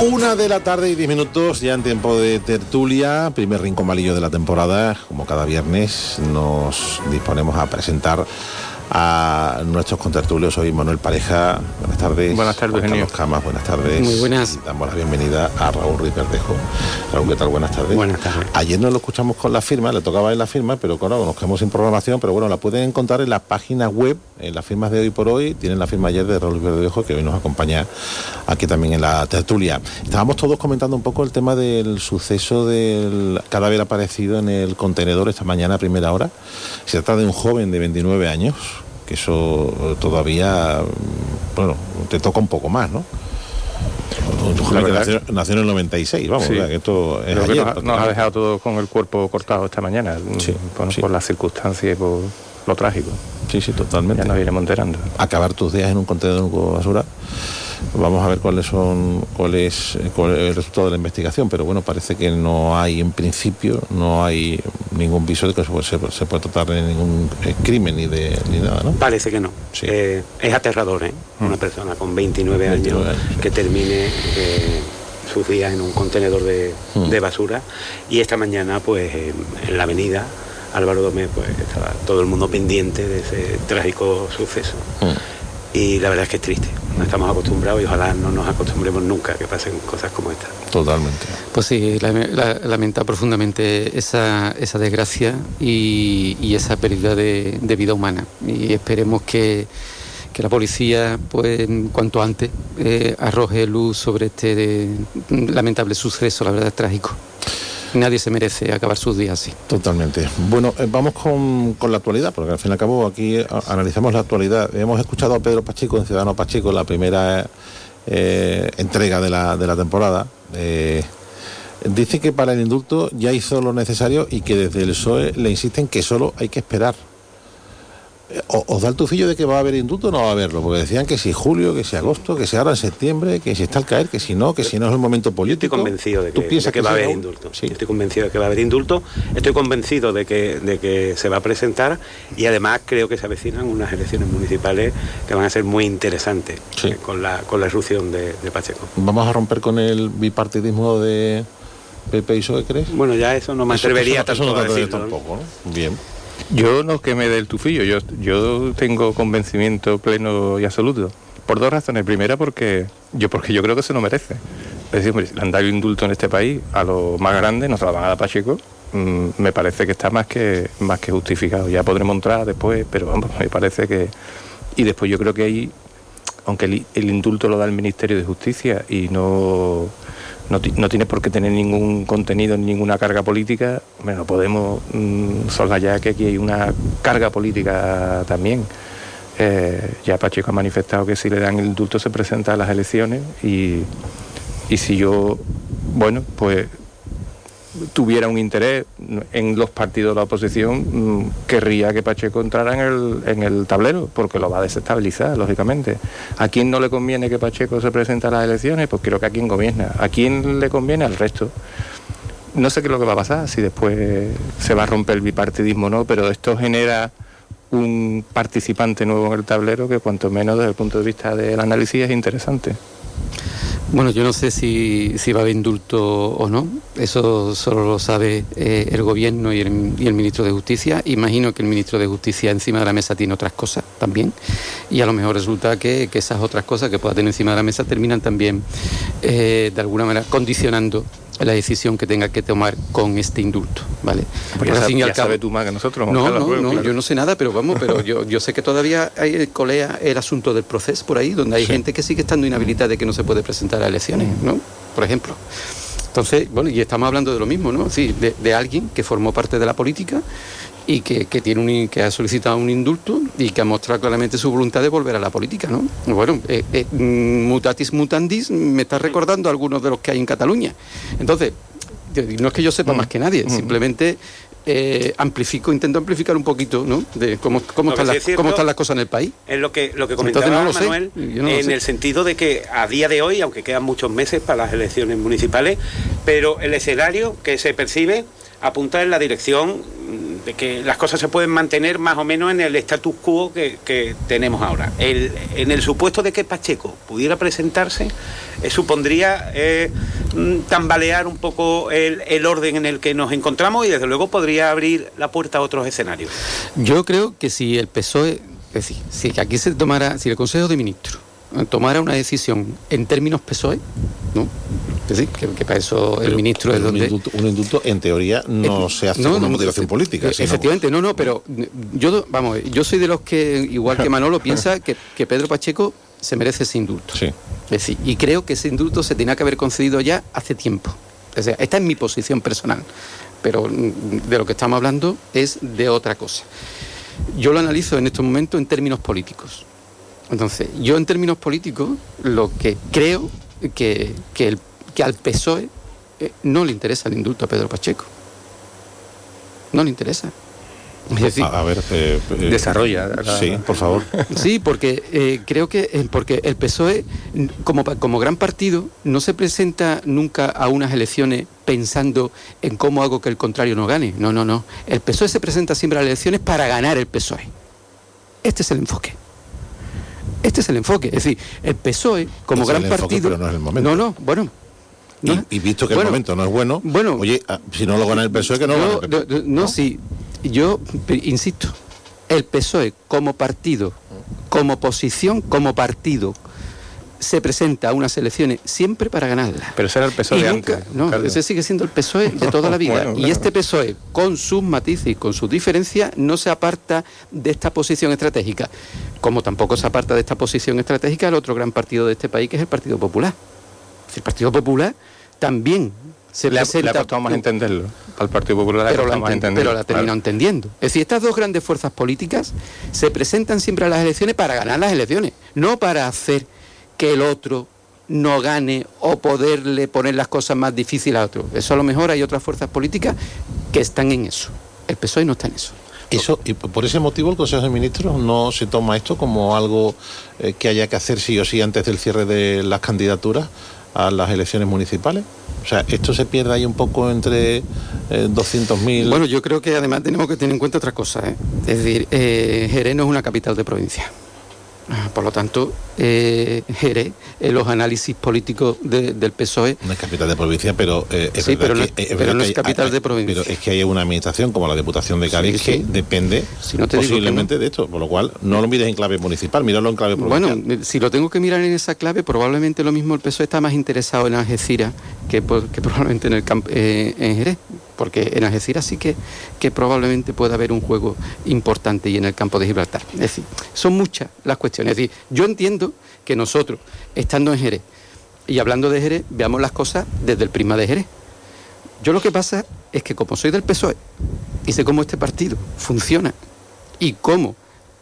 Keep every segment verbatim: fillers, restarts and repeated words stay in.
Una de la tarde y diez minutos, ya en tiempo de tertulia, primer rincón malillo de la temporada. Como cada viernes nos disponemos a presentar a nuestros contertulios. Hoy Manuel Pareja, buenas tardes. Buenas tardes, Juan Carlos Camas, buenas tardes. Muy buenas. Y damos la bienvenida a Raúl Ruiz Verdejo. Raúl, ¿qué tal? Buenas tardes. Buenas tardes. Ayer no lo escuchamos con la firma, le tocaba en la firma, pero claro, nos quedamos sin programación, pero bueno, la pueden encontrar en la página web, en las firmas de Hoy por Hoy. Tienen la firma ayer de Raúl Ruiz Verdejo, que hoy nos acompaña aquí también en la tertulia. Estábamos todos comentando un poco el tema del suceso del cadáver aparecido en el contenedor esta mañana a primera hora. Se trata de un joven de veintinueve años, que eso todavía, bueno, te toca un poco más, ¿no? Un joven que nació, nació en el noventa y seis, vamos, sí. Que esto es Pero ayer. Nos, nos ha dejado todo con el cuerpo cortado esta mañana, sí, por, sí. por las circunstancias y por lo trágico. Sí, sí, totalmente. Ya nos iremos enterando. Acabar tus días en un contenedor de basura. Vamos a ver cuáles son, cuál es, cuál es el resultado de la investigación, pero bueno, parece que no hay, en principio, no hay ningún viso de que se, se, se pueda tratar de ningún eh, crimen ni de ni nada, ¿no? Parece que no. Sí. Eh, es aterrador, ¿eh? Mm. Una persona con veintinueve años, veintinueve años sí. que termine eh, sus días en un contenedor de, mm. de basura. Y esta mañana, pues, en, en la avenida Álvaro Domé, pues estaba todo el mundo pendiente de ese trágico suceso. Mm. Y la verdad es que es triste. No estamos acostumbrados y ojalá no nos acostumbremos nunca a que pasen cosas como esta. Totalmente. Pues sí, la, la, lamenta profundamente esa, esa desgracia y, y esa pérdida de, de vida humana. Y esperemos que, que la policía, pues, cuanto antes, eh, arroje luz sobre este de, lamentable suceso. La verdad es trágico. Nadie se merece acabar sus días así. Totalmente. Bueno, eh, vamos con, con la actualidad, porque al fin y al cabo aquí a, analizamos la actualidad. Hemos escuchado a Pedro Pacheco, en Ciudadanos Pacheco, la primera eh, entrega de la, de la temporada. Eh, dice que para el indulto ya hizo lo necesario y que desde el P S O E le insisten que solo hay que esperar. ¿Os da el tufillo de que va a haber indulto o no va a haberlo? Porque decían que si julio, que si agosto, que si ahora en septiembre, que si está al caer, que si no, que si no es el momento político. Yo estoy convencido de que, de que, que va a haber un... indulto. Sí. Estoy convencido de que va a haber indulto. Estoy convencido de que, de que se va a presentar y además creo que se avecinan unas elecciones municipales que van a ser muy interesantes, sí. eh, con la con la irrupción de, de Pacheco. ¿Vamos a romper con el bipartidismo de P P y P S O E, crees? Bueno, ya eso no me eso, atrevería eso, eso tanto no a decirlo, tampoco, ¿no? Bien. Yo no que me dé el tufillo, yo, yo tengo convencimiento pleno y absoluto. Por dos razones. Primera, porque yo porque yo creo que se lo merece. Es decir, hombre, si le han dado indulto en este país a los más grandes, no se lo van a dar a Pacheco, mmm, me parece que está más que más que justificado. Ya podremos entrar después, pero vamos, me parece que... Y después yo creo que hay, aunque el, el indulto lo da el Ministerio de Justicia y no... No, no tiene por qué tener ningún contenido ni ninguna carga política. Bueno, podemos mmm, soslayar que aquí hay una carga política también. Eh, ya Pacheco ha manifestado que si le dan el indulto se presenta a las elecciones y, y si yo, bueno, pues tuviera un interés en los partidos de la oposición, mmm, querría que Pacheco entrara en el, en el tablero, porque lo va a desestabilizar, lógicamente. ¿A quién no le conviene que Pacheco se presente a las elecciones? Pues creo que a quién conviene. ¿A quién le conviene? Al resto. No sé qué es lo que va a pasar, si después se va a romper el bipartidismo o no, pero esto genera un participante nuevo en el tablero que cuanto menos desde el punto de vista del análisis es interesante. Bueno, yo no sé si, si va a haber indulto o no, eso solo lo sabe eh, el gobierno y el, y el ministro de Justicia. Imagino que el ministro de Justicia encima de la mesa tiene otras cosas también y a lo mejor resulta que, que esas otras cosas que pueda tener encima de la mesa terminan también eh, de alguna manera condicionando la decisión que tenga que tomar con este indulto, ¿vale? Pues ya, sabe, ya sabes tú más que nosotros. No, no, juego, no, claro. Yo no sé nada, pero vamos, pero yo, yo sé que todavía hay colea el asunto del proceso por ahí, donde hay sí. gente que sigue estando inhabilitada de que no se puede presentar a elecciones, ¿no? Por ejemplo. Entonces, bueno, y estamos hablando de lo mismo, ¿no? Sí, de, de alguien que formó parte de la política y que, que tiene un que ha solicitado un indulto y que ha mostrado claramente su voluntad de volver a la política, ¿no? Bueno, eh, eh, mutatis mutandis me está recordando a algunos de los que hay en Cataluña. Entonces, no es que yo sepa mm. más que nadie, mm. simplemente eh, amplifico, intento amplificar un poquito, ¿no? De cómo, cómo, están, las, cómo están las cosas en el país. Es lo que, lo que comentaba no lo Manuel, no en el sentido de que a día de hoy, aunque quedan muchos meses para las elecciones municipales, pero el escenario que se percibe apunta en la dirección de que las cosas se pueden mantener más o menos en el status quo que, que tenemos ahora. El, en el supuesto de que Pacheco pudiera presentarse, eh, supondría eh, tambalear un poco el, el orden en el que nos encontramos y desde luego podría abrir la puerta a otros escenarios. Yo creo que si el P S O E, es decir, si aquí se tomara, si el Consejo de Ministros tomara una decisión en términos P S O E, ¿no? Es decir, que, que para eso el pero, ministro pero es donde... Un indulto, un indulto, en teoría, no eh, se hace no, con una no, motivación política. Eh, efectivamente, no, no, pero yo, vamos, yo soy de los que, igual que Manolo, piensa que, que Pedro Pacheco se merece ese indulto. Sí. Es decir, y creo que ese indulto se tenía que haber concedido ya hace tiempo. O sea, esta es mi posición personal, pero de lo que estamos hablando es de otra cosa. Yo lo analizo en estos momentos en términos políticos. Entonces, yo en términos políticos, lo que creo que, que, el, que al P S O E eh, no le interesa el indulto a Pedro Pacheco. No le interesa. Es decir, a, a ver, eh, eh, desarrolla. La... Sí, por favor. Sí, porque eh, creo que eh, porque el P S O E, como, como gran partido, no se presenta nunca a unas elecciones pensando en cómo hago que el contrario no gane. No, no, no. El P S O E se presenta siempre a las elecciones para ganar el P S O E. Este es el enfoque. Este es el enfoque. Es decir, el P S O E, como este gran es el enfoque, partido... pero no es el momento. No, no, bueno... No, y, y visto que bueno, el momento no es bueno, bueno, oye, si no lo gana el P S O E, que no lo gana el P P. No, no, no, sí, yo insisto, el P S O E como partido, como posición, como partido, se presenta a unas elecciones siempre para ganarlas. Pero ese era el P S O E y de nunca, antes. No, Carlos. ese sigue siendo el P S O E de toda la vida. Bueno, claro. Y este P S O E, con sus matices y con sus diferencias, no se aparta de esta posición estratégica. Como tampoco se aparta de esta posición estratégica el otro gran partido de este país, que es el Partido Popular. El Partido Popular también se le ha, presenta... le ha costado más entenderlo. Al Partido Popular le ha pero costado la, más entenderlo. pero la ha terminado claro. entendiendo. Es decir, estas dos grandes fuerzas políticas se presentan siempre a las elecciones para ganar las elecciones, no para hacer que el otro no gane o poderle poner las cosas más difíciles a otro. Eso a lo mejor hay otras fuerzas políticas que están en eso. El P S O E no está en eso. Eso, y por ese motivo el Consejo de Ministros no se toma esto como algo eh, que haya que hacer sí o sí antes del cierre de las candidaturas a las elecciones municipales. O sea, esto se pierde ahí un poco entre eh, doscientos mil... Bueno, yo creo que además tenemos que tener en cuenta otra cosa, ¿eh? Es decir, eh, Jerez no es una capital de provincia. Por lo tanto, eh, Jerez, en los análisis políticos de, del P S O E... No es capital de provincia, pero eh, es sí, pero verdad no, que, es, pero no que es hay, capital hay, de provincia. Pero es que hay una administración como la Diputación de Cádiz sí, sí. que depende si no te posiblemente no. de esto, por lo cual no lo mires en clave municipal, míralo en clave provincial. Bueno, si lo tengo que mirar en esa clave, probablemente lo mismo el P S O E está más interesado en Algeciras que, que probablemente en el camp, eh, en Jerez, porque en Algeciras sí que, que probablemente pueda haber un juego importante y en el campo de Gibraltar. Es decir, son muchas las cuestiones. Es decir, yo entiendo que nosotros, estando en Jerez y hablando de Jerez, veamos las cosas desde el prisma de Jerez. Yo lo que pasa es que como soy del P S O E y sé cómo este partido funciona y cómo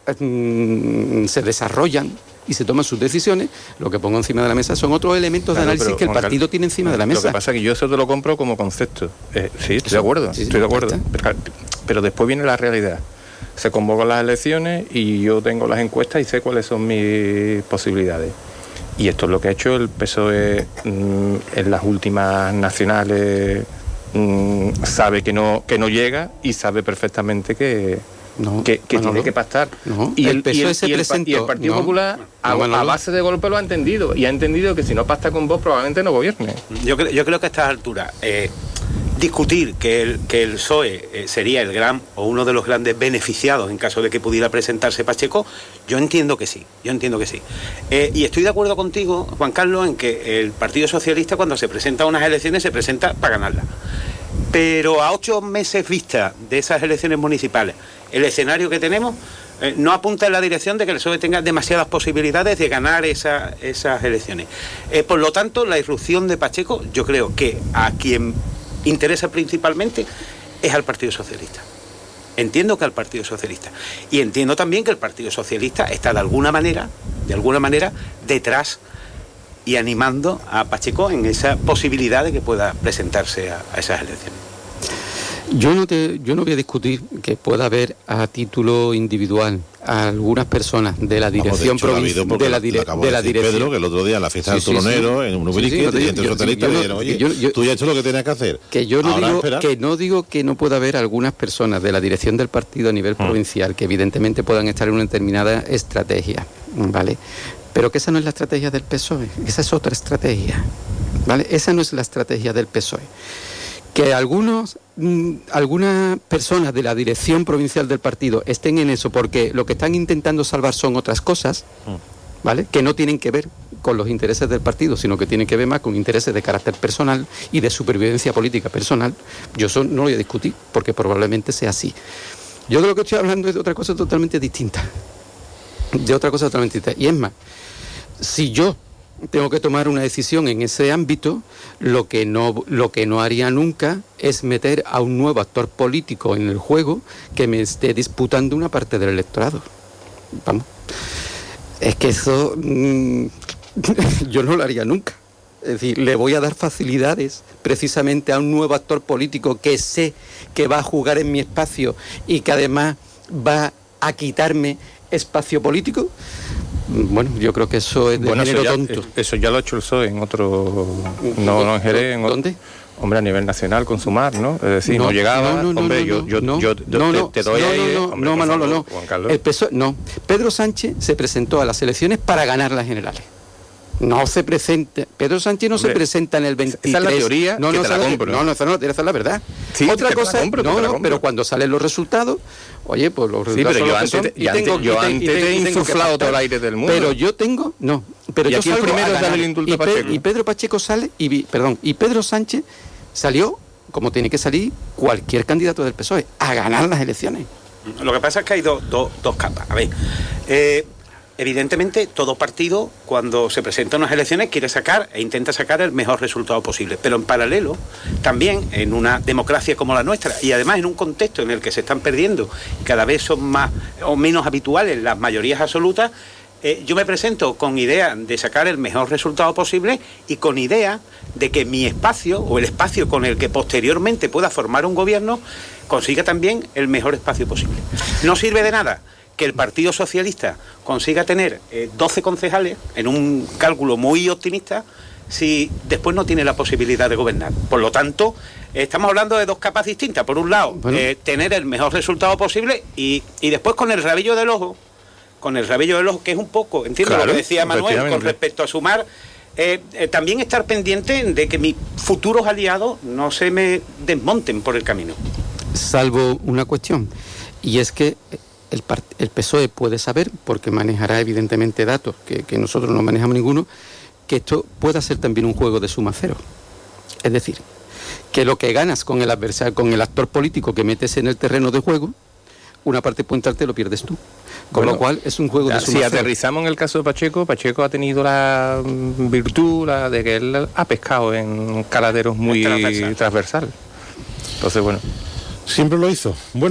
mm, se desarrollan y se toman sus decisiones, lo que pongo encima de la mesa son otros elementos claro, de análisis pero, que el Juan partido Carlos, tiene encima de la mesa. Lo que pasa es que yo eso te lo compro como concepto. Eh, sí, estoy de acuerdo, sí, estoy de acuerdo. Pero, pero después viene la realidad. Se convocan las elecciones y yo tengo las encuestas y sé cuáles son mis posibilidades. Y esto es lo que ha hecho el P S O E mmm, en las últimas nacionales. Mmm, sabe que no, que no llega y sabe perfectamente que... No, que, que tiene no. que pactar. No, y, el, el P S O E y, el, se y, el, presentó, y el Partido no, Popular a, no, a base de golpe lo ha entendido y ha entendido que si no pacta con vos probablemente no gobierne. Yo, cre yo creo que a estas alturas eh, discutir que el, que el P S O E eh, sería el gran o uno de los grandes beneficiados en caso de que pudiera presentarse Pacheco, yo entiendo que sí, yo entiendo que sí. Eh, y estoy de acuerdo contigo, Juan Carlos, en que el Partido Socialista cuando se presenta a unas elecciones se presenta para ganarlas. Pero a ocho meses vista de esas elecciones municipales, el escenario que tenemos eh, no apunta en la dirección de que el P S O E tenga demasiadas posibilidades de ganar esa, esas elecciones. Eh, por lo tanto, la irrupción de Pacheco, yo creo que a quien interesa principalmente es al Partido Socialista. Entiendo que al Partido Socialista. Y entiendo también que el Partido Socialista está de alguna manera, de alguna manera, detrás y animando a Pacheco en esa posibilidad de que pueda presentarse a, a esas elecciones. Yo no te, yo no voy a discutir que pueda haber a título individual a algunas personas de la dirección provincial de la, dire, de la dirección. Pedro, que el otro día en la fiesta sí, del Tolonero, sí, sí. en un Ubrique, sí, sí, no y entre socialistas le dijeron, oye, yo, yo, tú ya has hecho lo que tenías que hacer. Que yo no digo que no digo que no pueda haber algunas personas de la dirección del partido a nivel hmm. provincial que evidentemente puedan estar en una determinada estrategia, ¿vale? Pero que esa no es la estrategia del P S O E, esa es otra estrategia, ¿vale? Esa no es la estrategia del P S O E. Que algunos, mmm, algunas personas de la dirección provincial del partido estén en eso porque lo que están intentando salvar son otras cosas, ¿vale? Que no tienen que ver con los intereses del partido, sino que tienen que ver más con intereses de carácter personal y de supervivencia política personal. Yo eso no lo voy a discutir, porque probablemente sea así. Yo de lo que estoy hablando es de otra cosa totalmente distinta. De otra cosa totalmente distinta. Y es más, si yo tengo que tomar una decisión en ese ámbito, lo que no lo que no haría nunca es meter a un nuevo actor político en el juego que me esté disputando una parte del electorado. Vamos, es que eso mmm, yo no lo haría nunca. Es decir, le voy a dar facilidades precisamente a un nuevo actor político que sé que va a jugar en mi espacio y que además va a quitarme espacio político. Bueno, yo creo que eso es de bueno, género eso ya, tonto. Eso ya lo ha hecho el P S O E en otro... No, no en Jerez. En ¿Dónde? Otro, hombre, a nivel nacional, con Sumar, ¿no? Es decir, no, no llegaba... No, no, hombre, no, yo, yo, no, yo, yo no, te, te doy no, ahí... No, no, hombre, no, Manolo, favor, no. Juan Carlos. El P S O E, no. Pedro Sánchez se presentó a las elecciones para ganar las generales. No se presenta, Pedro Sánchez no hombre, se presenta en el veintitrés. Esa es la teoría no, que no, te la compro. No, no, esa no, esa es la verdad. Sí, otra cosa, la compro, no, la no, pero cuando salen los resultados, oye, pues los sí, resultados pero yo antes, son, te, y antes, tengo, yo y antes te he insuflado todo el aire del mundo. Pero yo tengo, no, pero y yo aquí salgo el primero a ganar, el indulto y, a Pacheco. y Pedro Pacheco sale, y perdón, y Pedro Sánchez salió como tiene que salir cualquier candidato del P S O E, a ganar las elecciones. Lo que pasa es que hay do, do, dos capas. A ver, eh, evidentemente todo partido cuando se presenta a unas elecciones quiere sacar e intenta sacar el mejor resultado posible, pero en paralelo también en una democracia como la nuestra y además en un contexto en el que se están perdiendo cada vez son más o menos habituales las mayorías absolutas, eh, yo me presento con idea de sacar el mejor resultado posible y con idea de que mi espacio o el espacio con el que posteriormente pueda formar un gobierno consiga también el mejor espacio posible. No sirve de nada que el Partido Socialista consiga tener eh, doce concejales en un cálculo muy optimista si después no tiene la posibilidad de gobernar. Por lo tanto, eh, estamos hablando de dos capas distintas. Por un lado, bueno. eh, tener el mejor resultado posible y, y después con el rabillo del ojo, con el rabillo del ojo, que es un poco, entiendo claro, lo que decía Manuel con respecto a Sumar, eh, eh, también estar pendiente de que mis futuros aliados no se me desmonten por el camino. Salvo una cuestión, y es que El, el P S O E puede saber, porque manejará evidentemente datos que, que nosotros no manejamos ninguno, que esto pueda ser también un juego de suma cero. Es decir, que lo que ganas con el adversario, con el actor político que metes en el terreno de juego, una parte puntarte lo pierdes tú. Con bueno, lo cual es un juego de suma si cero. Si aterrizamos en el caso de Pacheco, Pacheco ha tenido la virtud la de que él ha pescado en caladeros muy transversal. transversal. Entonces, bueno. Siempre lo hizo. Bueno.